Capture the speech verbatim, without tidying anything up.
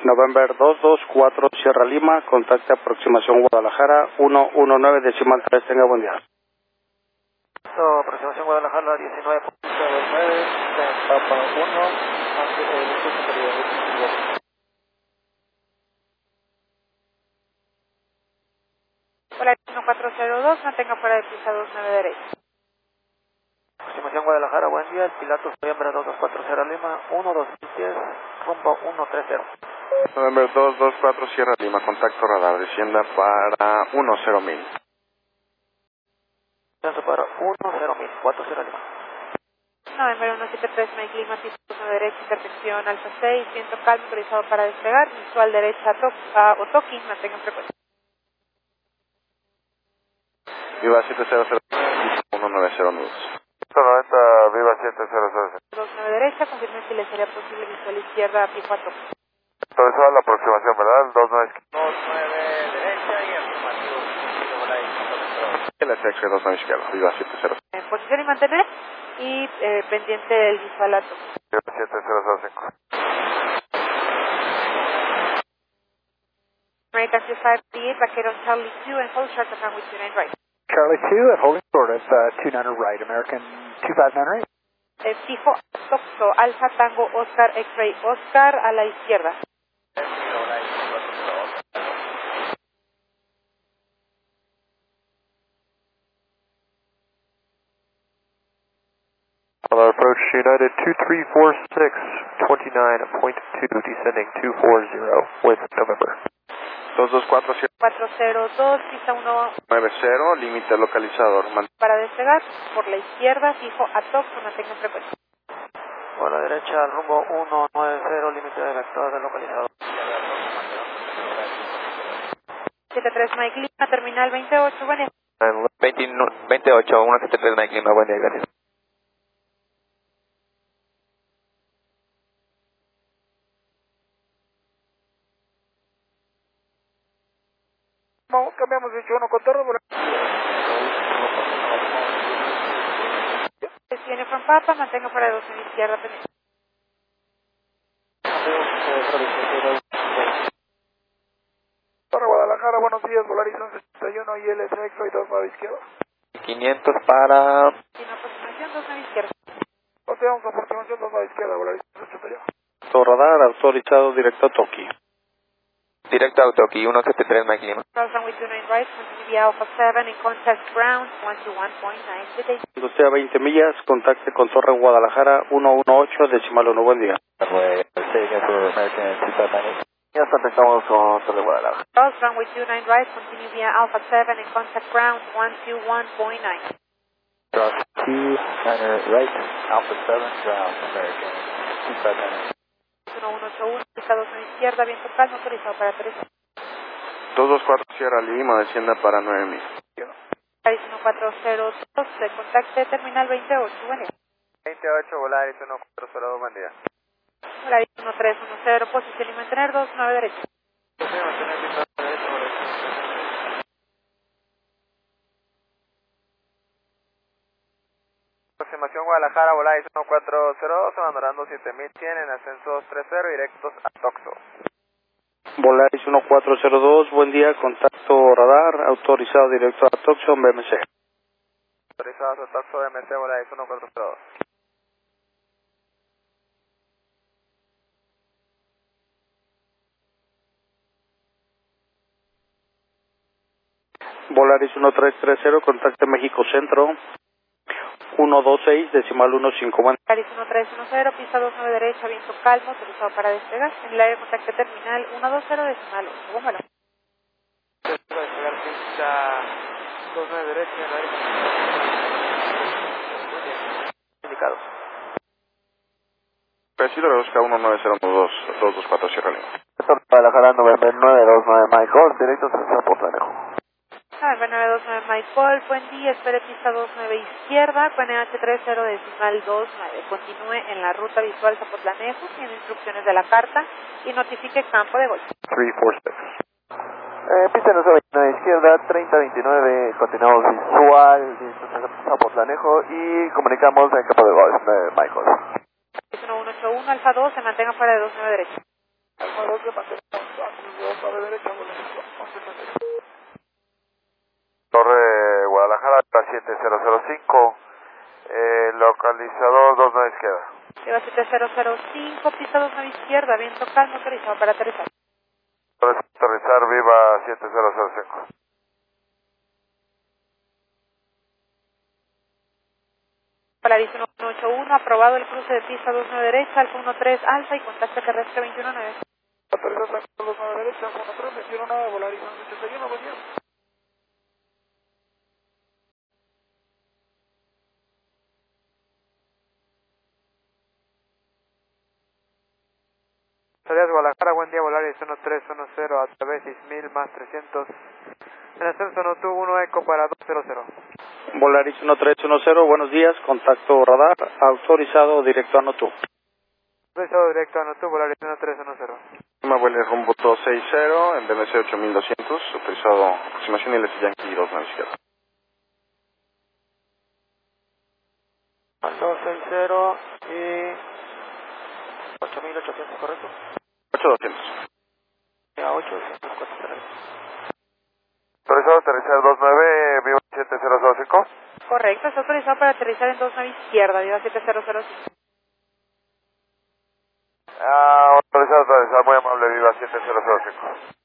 November dos dos cuatro Sierra Lima, contacte aproximación Guadalajara uno uno nueve decimal tres, tenga buen día. No, aproximación Guadalajara diecinueve punto nueve, Papa uno, Hola, uno cuatro cero dos, mantenga fuera de pista dos nueve derecha. Aproximación Guadalajara, buen día, el piloto November dos dos cuatro Sierra Lima, uno dos diez, rumbo uno tres cero. November dos dos cuatro Sierra Lima, contacto radar, descienda para uno cero mil. Descenso para uno cero mil, cuatro Sierra Lima. November uno siete tres, Mike Lima, pista dos nueve derecha, intersección Alfa seis, viento calmo, autorizado para despegar, visual derecha to uh, Otoki, mantenga frecuencia. Viva siete cero cero uno nueve cero nudos. noventa, Viva siete cero cero. dos nueve derecha, confirme si le sería posible visual izquierda, fijo a Toki. Autorizada la aproximación, ¿verdad? El dos nueve. dos nueve derecha y afirmativo. El S X dos nueve izquierda, Viva siete cero. En posición y mantener, y eh, pendiente del visual a Toki. Viva siete cero cero cinco. American two five eight, Vaquero Charlie two, and hold short of runway two nine right. Charlie two at holding short of uh, two nine right, American two five nine right. Eh, fijo, Toxo, Alfa Tango, Oscar, X-Ray, Oscar, a la izquierda. Hello, approach United two three four six, twenty-nine point two, descending two four zero with November. dos dos cuatro cuatro cero dos, pista uno nueve cero, límite localizador. para despegar, por la izquierda, fijo a Toxo, mantenga frecuencia. Por la derecha, rumbo uno nueve cero, límite del actor del localizador. siete tres Mike Lima, terminal veintiocho, buen día. veintiocho, uno siete tres, Mike Lima, buen día, gracias. Vamos, cambiamos dieciocho uno con torre. Viene from Papa, mantenga fuera de dos en izquierda pendiente. Torre Guadalajara, buenos días, Volaris once sesenta y uno y L S X y dos nueve izquierda. quinientos para... Sin aproximación, dos nueve izquierda. Continuamos aproximación dos nueve izquierda, Volaris once sesenta y uno. Todo radar autorizado directo a Toki. Directo a Autoki, uno siete tres, Mike Lima. Cross runway two nine right, continue via Alpha seven in contact ground one two one point nine. Good day. Cuando esté a veinte millas, contacte con Torre Guadalajara uno uno ocho decimal uno, buen día. Ya empezamos con Torre Guadalajara. Cross runway two nine right, continue via Alpha seven in contact ground one two one point nine. Cross two niner right, Alpha seven ground, American two five nine. uno uno ocho uno, pista dos nueve izquierda, viento calmo, autorizado para tres. dos dos cuatro Sierra Lima, descienda para nueve mil. uno cuatro cero dos, de contacte terminal veintiocho, buen día. veintiocho, Volaris uno cuatro cero dos, buen día. Hola, uno tres uno cero, posición y mantener dos nueve derecha. Aproximación Guadalajara, Volaris uno cuatro cero dos, abandonando siete mil cien en ascenso tres cero, directos a Toxo. Volaris uno cuatro cero dos, buen día, contacto radar autorizado directo a Toxo, B M C. Autorizados a Toxo B M C, Volaris uno cuatro cero dos. Volaris uno tres tres cero, contacte México Centro uno dos seis decimal uno cinco, buen Volaris uno tres uno cero, pista dos nueve derecha, viento calmo, autorizado para despegar. En el área de contacto terminal uno dos cero decimal ocho, búmbalo. Despegar pista dos nueve derecha, en la área. Indicados. Presido de dos K uno nueve cero dos dos dos cuatro Sierra Lima. Torre Guadalajara, November nueve dos nueve, Michael, directos a Zapotlán. nueve dos nueve Michael, buen día, espere pista dos nueve izquierda, P N H tres cero decimal dos nueve. Continúe en la ruta visual Zapotlanejo, siguiendo instrucciones de la carta y notifique campo de golpe. tres cuatro seis. Eh, pista nueve veintinueve izquierda, treinta veintinueve, continuamos visual, Zapotlanejo y comunicamos en campo de golf, eh, Michael. uno uno ocho uno, Alfa dos, se mantenga fuera de dos nueve derecha. Alfa doce, mantenemos para derecha, Volaris once treinta y dos. Torre Guadalajara, siete cero cero cinco, eh, localizador dos nueve izquierda. Viva siete cero cero cinco, pista dos nueve izquierda, viento calmo, autorizado para aterrizar. Para aterrizar, Viva siete cero cero cinco. Polaris uno uno ocho uno, aprobado el cruce de pista dos nueve derecha, Alfa uno tres alfa y contacto terrestre veintiuno nueve. Autorización dos nueve derecha, Alfa uno tres, veintiuno nueve, Volaris once ochenta y uno, buen día. Salida de Guadalajara, buen día, Volaris uno tres uno cero a través seis mil más trescientos. En ascenso no tuvo uno eco para dos cero cero. Volaris uno tres uno cero, buenos días, contacto radar, autorizado directo a Notu. Autorizado directo a Notu, Volaris uno tres uno cero. Me vuelve rumbo dos seis cero, en B M C ocho mil doscientos, autorizado aproximación y L S Yankee dos nueve izquierda. dos seis cero y ocho mil ochocientos, ¿correcto? ocho doscientos. A ocho, cincuenta y tres. Autorizado aterrizar dos nueve, Viva siete cero cero cinco. Correcto, está autorizado para aterrizar en dos nueve izquierda, Viva siete cero cero cinco. Ah, autorizado aterrizar, muy amable, Viva siete cero cero cinco.